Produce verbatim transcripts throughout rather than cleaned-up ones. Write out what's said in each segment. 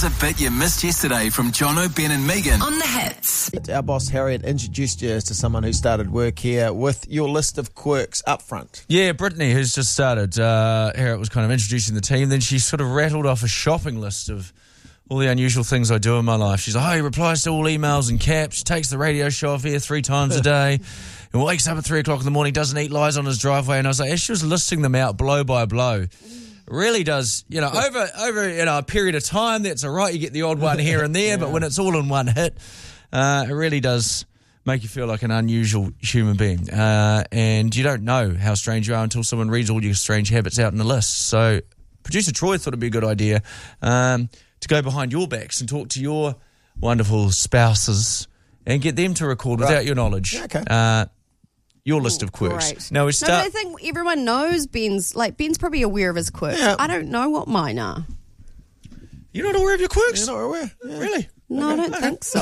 a bit you missed yesterday from Jono, Ben and Megan on The Hits. Our boss Harriet introduced you to someone who started work here with your list of quirks up front. Yeah, Brittany, who's just started. Uh, Harriet was kind of introducing the team. Then she sort of rattled off a shopping list of all the unusual things I do in my life. She's like, oh, he replies to all emails in caps, takes the radio show off here three times a day, and wakes up at three o'clock in the morning, doesn't eat, lies on his driveway. And I was like, as she was listing them out blow by blow, really does, you know, over over you know a period of time, that's all right. You get the odd one here and there, yeah. But when it's all in one hit, uh, it really does make you feel like an unusual human being. Uh, and you don't know how strange you are until someone reads all your strange habits out in the list. So producer Troy thought it'd be a good idea um, to go behind your backs and talk to your wonderful spouses and get them to record right. without your knowledge. Okay. Uh, Your list of quirks. Great. Now we No, start. but I think everyone knows Ben's, like, Ben's probably aware of his quirks. Yeah. I don't know what mine are. You're not aware of your quirks? You're not aware? Yeah. Really? No, I don't think so.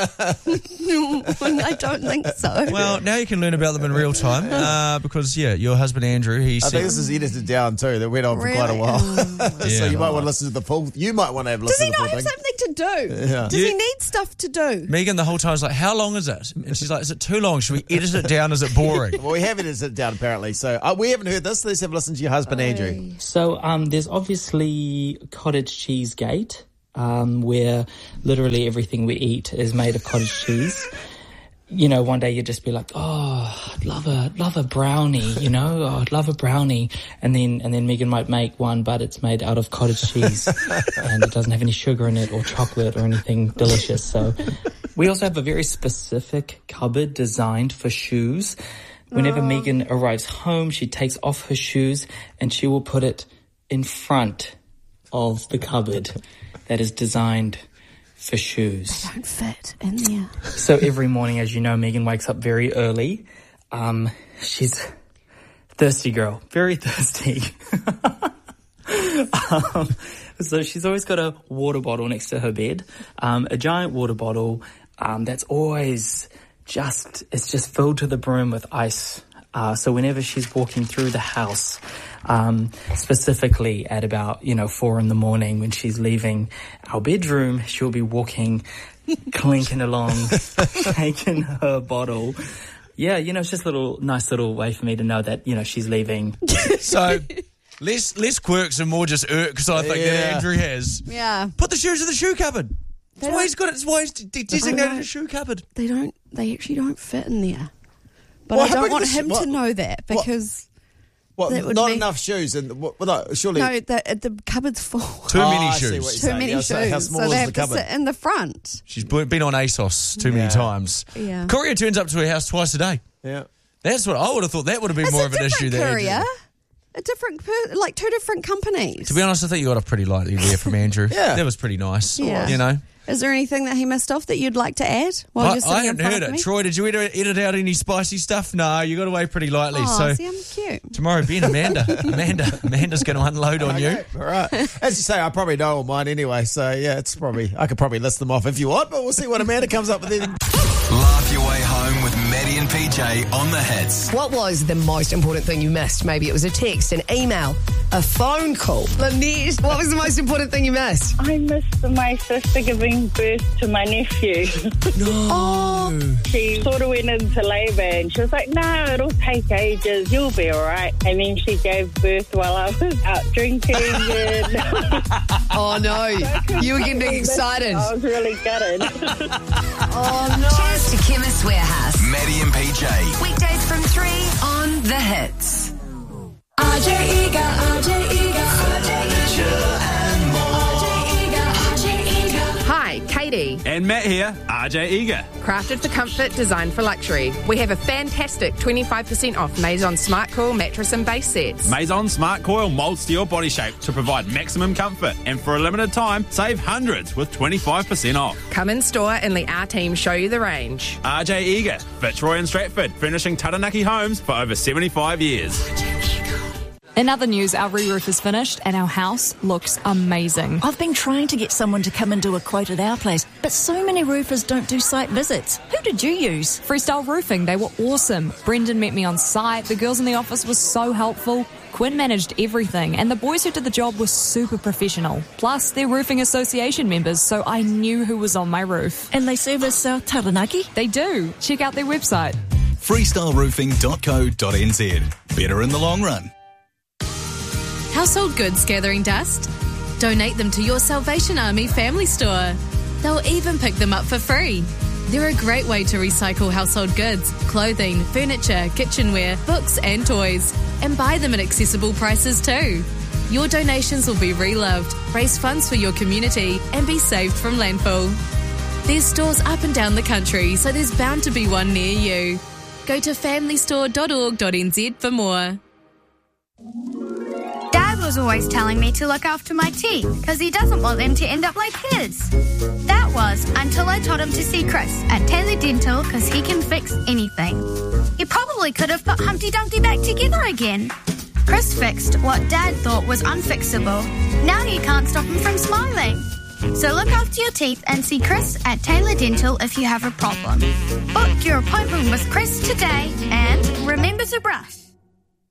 I don't think so. Well, now you can learn about them in real time uh, because, yeah, your husband Andrew, he I said... think this is edited down too. That went on for quite a Really? while. Oh. So Yeah. you might want to listen to the full. You might want to have Does listened he to the not full have thing. something to do? Yeah. Does Yeah. he need stuff to do? Megan the whole time was like, how long is it? And she's like, is it too long? Should we edit it down? Is it boring? Well, we have edited it down apparently. So uh, we haven't heard this. Let's have a listen to your husband Andrew. So um, there's obviously cottage cheese gate, um, where literally everything we eat is made of cottage cheese. You know, one day you'd just be like, oh, I'd love a love a brownie, you know, oh, I'd love a brownie. And then and then Megan might make one, but it's made out of cottage cheese and it doesn't have any sugar in it or chocolate or anything delicious. So we also have a very specific cupboard designed for shoes. Whenever Oh. Megan arrives home, she takes off her shoes and she will put it in front of the cupboard that is designed for shoes. Don't fit in there. So every morning, as you know, Megan wakes up very early. Um, she's a thirsty girl, very thirsty. um, so she's always got a water bottle next to her bed, um, a giant water bottle um, that's always just, it's just filled to the brim with ice. Uh, so whenever she's walking through the house, um, specifically at about, you know, four in the morning when she's leaving our bedroom, she'll be walking, clinking along, shaking her bottle. Yeah, you know, it's just a little, nice little way for me to know that, you know, she's leaving. So, less less quirks and more just irks, I think, Yeah. that Andrew has. Yeah. Put the shoes in the shoe cupboard. They That's why don't- he's got it. That's why he's de- designated a shoe cupboard. They don't, they actually don't fit in there. But Well, I how don't big want is the- him what- to know that what- because... What? That would Not make- enough shoes, and what, well, no, surely. No, the, the cupboard's full. Too Oh, many I see shoes. what you're Too saying. many Yeah, shoes. so how small so is they the have to cupboard? sit in the front. She's bu- been on ASOS too Yeah. many times. Yeah. Courier turns up to her house twice a day. Yeah. That's what I would have thought. That would have been It's more a of an different issue than courier. Andrew. A different, per- like two different companies. To be honest, I think you got off pretty lightly there from Andrew. Yeah. That was pretty nice. Yeah. You know. Is there anything that he missed off that you'd like to add while I, you're sitting I in haven't front heard of it. me? Troy, did you edit, edit out any spicy stuff? No, you got away pretty lightly. Oh, so see, I'm cute. tomorrow, Ben, Amanda, Amanda, Amanda's going to unload on you. All right. As you say, I probably know all mine anyway, so yeah, it's probably I could probably list them off if you want, but we'll see what Amanda comes up with then. Laugh your way home with Maddie and P J on The Hits. What was the most important thing you missed? Maybe it was a text, an email, a phone call. Lynette, what was the most important thing you missed? I missed my sister giving birth to my nephew. Oh, She sort of went into labour and she was like, no, it'll take ages, you'll be all right. And then she gave birth while I was out drinking. And oh no. You were getting excited. I was really gutted. Oh no. Cheers to Chemist Warehouse. Maddie and P J. Weekdays from three on The Hits. R J Eager, R J Eager, R J Hi, Katie. And Matt here, R J Eager. Crafted for comfort, designed for luxury. We have a fantastic twenty-five percent off Maison Smart Cool mattress and base sets. Maison Smart Coil molds to your body shape to provide maximum comfort. And for a limited time, save hundreds with twenty-five percent off. Come in store and let our team show you the range. R J Eager, Fitzroy and Stratford, furnishing Taranaki homes for over seventy-five years. In other news, our re-roof is finished and our house looks amazing. I've been trying to get someone to come and do a quote at our place, but so many roofers don't do site visits. Who did you use? Freestyle Roofing, they were awesome. Brendan met me on site. The girls in the office were so helpful. Quinn managed everything, and the boys who did the job were super professional. Plus, they're roofing association members, so I knew who was on my roof. And they service uh, Taranaki? They do. Check out their website. freestyle roofing dot co dot n z. Better in the long run. Household goods gathering dust? Donate them to your Salvation Army family store. They'll even pick them up for free. They're a great way to recycle household goods, clothing, furniture, kitchenware, books and toys, and buy them at accessible prices too. Your donations will be reloved, raise funds for your community, and be saved from landfill. There's stores up and down the country, so there's bound to be one near you. Go to family store dot org dot n z for more. Dad was always telling me to look after my teeth because he doesn't want them to end up like his. That was until I told him to see Chris at Taylor Dental because he can fix anything. He probably could have put Humpty Dumpty back together again. Chris fixed what Dad thought was unfixable. Now he can't stop him from smiling. So look after your teeth and see Chris at Taylor Dental if you have a problem. Book your appointment with Chris today and remember to brush.